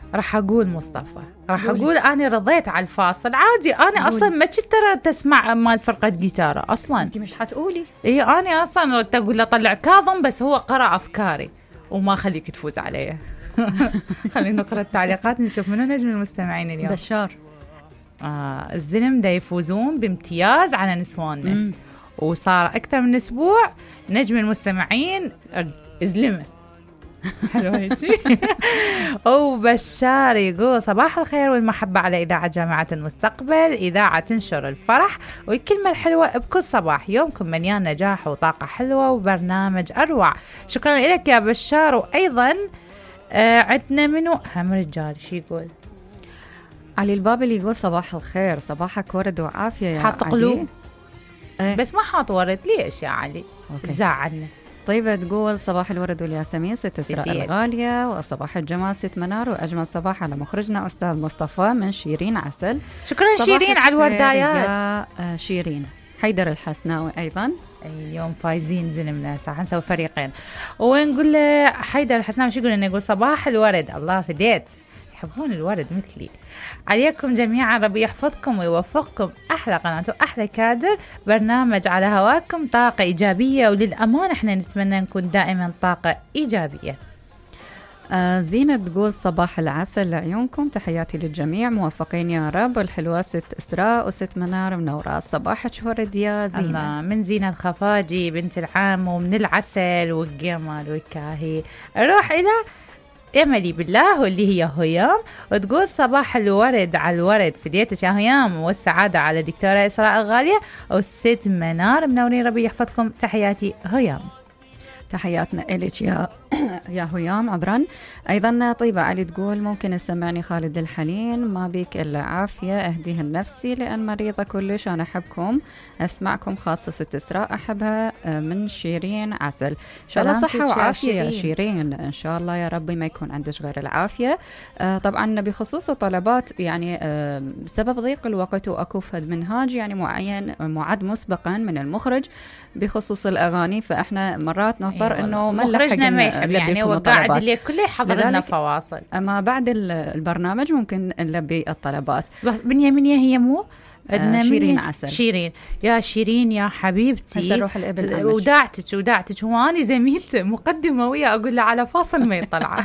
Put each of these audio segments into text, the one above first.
راح أقول مصطفى، راح أقول أنا رضيت على الفاصل عادي. أنا أصلا ما كنت ترى تسمع مال فرقة جيتارة أصلا. أنت مش حتقولي؟ إيه أنا أصلا تقول له طلع كاظم، بس هو قرأ أفكاري وما خليك تفوز عليه. خلينا نقرأ التعليقات نشوف منو نجم المستمعين اليوم. بشار الزلم دا يفوزون بامتياز على نسواننا. وصار أكثر من أسبوع نجم المستمعين زلمة. حلو هيجي. وبشار يقول صباح الخير والمحبة على إذاعة جامعة المستقبل، إذاعة تنشر الفرح والكلمة الحلوة بكل صباح. يومكم مليان نجاح وطاقة حلوة وبرنامج أروع. شكرا لك يا بشار. وأيضا عدنا منو هم رجال شي يقول علي البابلي يقول صباح الخير، صباحك ورد وعافية يا حاط علي. قلوب بس ما حاط ورد. ليش يا علي؟ زعلنا. طيبة تقول صباح الورد والياسمين ست إسراء الغالية، وصباح الجمال ست منار، وأجمل صباح على مخرجنا أستاذ مصطفى من شيرين عسل. شكرا شيرين على الوردايات يا شيرين. حيدر الحسناوي أيضا اليوم فايزين زلمنا صح، نسوي فريقين. ونقول له حيدر الحسناوي شو يقول؟ إنه يقول صباح الورد. الله فديت، يحبون الورد مثلي. عليكم جميعا ربي يحفظكم ويوفقكم. أحلى قناة وأحلى كادر برنامج على هواكم، طاقة إيجابية، وللأمان احنا نتمنى نكون دائما طاقة إيجابية. زينة تقول صباح العسل لعيونكم، تحياتي للجميع، موفقين يا رب. الحلوة ست إسراء وست منار منورة. صباحك ورد يا زينة. الله. من زينة الخفاجي بنت العام، ومن العسل والجمال والكاهي أروح إلى أملي بالله واللي هي هيام، وتقول صباح الورد على الورد فديتك يا هيام، والسعادة على دكتورة إسراء الغالية والست منار منورين ربي يحفظكم. تحياتي هيام. تحياتنا إليك يا هيام عذرا. أيضا طيبة علي تقول ممكن تسمعني خالد الحنين، ما بيك إلا عافية، أهديه النفسي لأن مريضة كلش، أنا أحبكم أسمعكم، خاصة ست إسراء أحبها من شيرين عسل. إن شاء الله صحة وعافية يا شيرين، إن شاء الله يا ربي ما يكون عندك غير العافية. طبعا بخصوص الطلبات يعني بسبب ضيق الوقت وأكو فد منهاج يعني معين معد مسبقا من المخرج بخصوص الأغاني، فإحنا مرات نضطر إنه ما نلحق يعني هو قاعد اللي كله يحضر لنا فواصل. أما بعد البرنامج ممكن نلبي الطلبات. بنيامين هي مو شيرين عسل. شيرين يا شيرين يا حبيبتي، هسه نروح الإبل وداعتك واني زميلته مقدمة ويا أقول له على فاصل ما يطلع.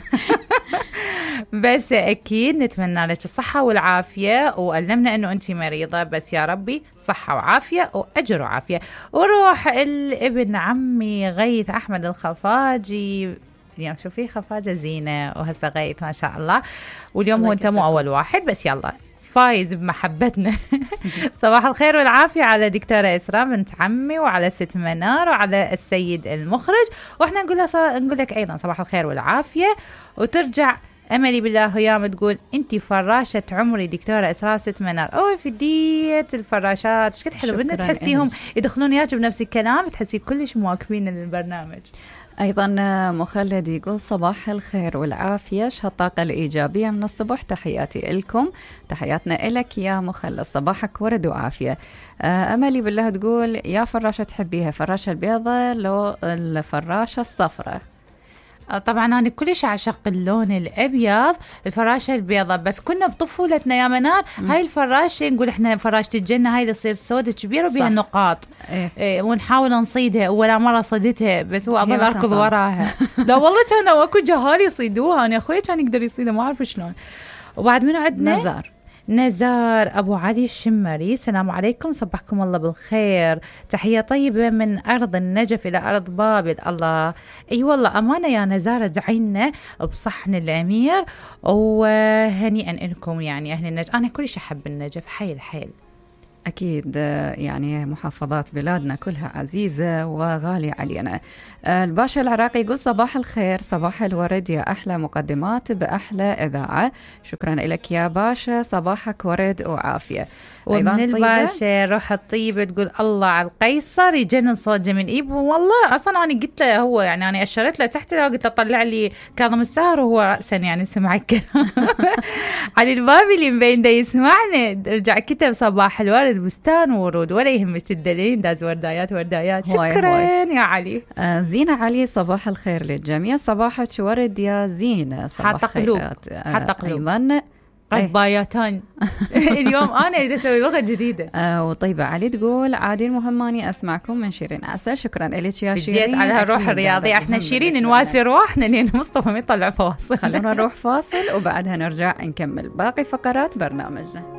بس أكيد نتمنى لك الصحة والعافية، وألمنا أنه أنت مريضة، بس يا ربي صحة وعافية وأجر وعافية. وروح الابن عمي غيث أحمد الخفاجي، اليوم شوفي خفاجة زينة وهسه غيث ما شاء الله، واليوم هو أنت مو أول واحد بس يلا فايز بمحبتنا. صباح الخير والعافية على دكتورة إسراء بنت عمي، وعلى ست منار، وعلى السيد المخرج. وإحنا نقول لك أيضا صباح الخير والعافية. وترجع أملي بالله هيام تقول أنتي فراشة عمري دكتورة إسراء ست منار. أوه فدية الفراشات، إيش كده حلو بدنا تحسيهم يدخلون ياك بنفس الكلام، تحسي كلش مواكبين البرنامج. أيضا مخلد يقول صباح الخير والعافية، هالطاقة الإيجابية من الصبح، تحياتي لكم. تحياتنا إلك يا مخلد، صباحك ورد وعافية. أملي بالله تقول يا فراشة تحبيها، فراشة البيضة لو الفراشة الصفراء؟ طبعا أنا كلش أعشق اللون الأبيض، الفراشة البيضاء، بس كنا بطفولتنا يا منار هاي الفراشة نقول إحنا فراشة الجنة، هاي اللي تصير سودة كبيرة وبيها نقاط. ونحاول نصيدها، ولا مرة صيدتها بس هو أظل أركض وراها. لا والله كانوا أكو جهال يصيدوها، أنا أخوي كان يقدر يصيدها ما أعرف شلون. وبعد منو عندنا نزار أبو علي الشمري، السلام عليكم، صبحكم الله بالخير، تحية طيبة من أرض النجف إلى أرض بابل. الله أي والله أمانة يا نزار، دعينا بصحن الأمير، وهنيئا لكم يعني أهل النجف. أنا كلش أحب النجف حيل حيل. أكيد يعني محافظات بلادنا كلها عزيزة وغالية علينا. الباشا العراقي يقول صباح الخير، صباح الورد يا أحلى مقدمات بأحلى إذاعة. شكرا لك يا باشا، صباحك ورد وعافية. ومن الباشا روح الطيبة تقول الله على القيصر يجنن صوت جميل. إيه والله أصلا أنا قلت له هو يعني أنا أشرت له تحت له، قلت له طلع لي كاظم الساهر، وهو رأسا يعني سمع الكلام. علي البابي اللي مبين ده يسمعنا رجع كتب صباح الورد ورد بستان ورود، ولا يهمك تدلين داز وردايات. شكرا يا علي. زينة علي، صباح الخير للجميع. صباحك ورد يا زينة. حتى قلوب أيضا قباياتان. اليوم أنا أريد أسوي لغة جديدة. وطيبة علي تقول عادي المهم أني أسمعكم من شيرين عسل. شكرا لك يا شيرين. بديت على الروح الرياضية. احنا شيرين نواسي رواحنا لأن مصطفى ما يطلع فواصل. خلونا نروح فاصل وبعدها نرجع نكمل باقي فقرات برنامجنا.